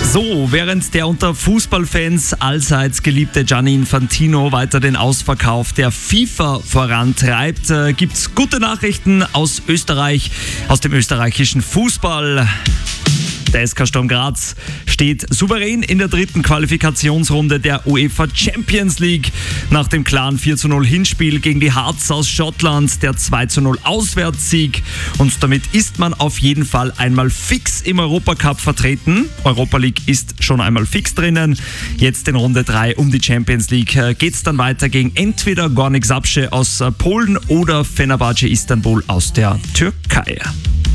So, während der unter Fußballfans allseits geliebte Gianni Infantino weiter den Ausverkauf der FIFA vorantreibt, gibt's gute Nachrichten aus Österreich, aus dem österreichischen Fußball. Der SK Sturm Graz steht souverän in der dritten Qualifikationsrunde der UEFA Champions League. Nach dem klaren 4:0 Hinspiel gegen die Hearts aus Schottland, der 2:0 Auswärtssieg. Und damit ist man auf jeden Fall einmal fix im Europacup vertreten. Europa League ist schon einmal fix drinnen. Jetzt in Runde 3 um die Champions League geht's dann weiter gegen entweder Gornik Zabrze aus Polen oder Fenerbahce Istanbul aus der Türkei.